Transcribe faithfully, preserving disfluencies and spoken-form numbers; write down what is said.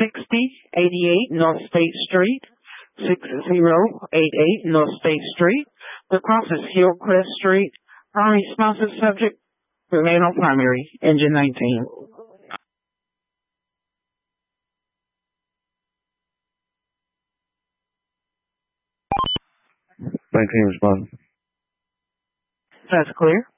sixty eighty-eight North State Street, six zero eight eight North State Street. The cross is Hillcrest Street. Our responsive subject, remain on primary, engine nineteen. nineteen respond. That's clear.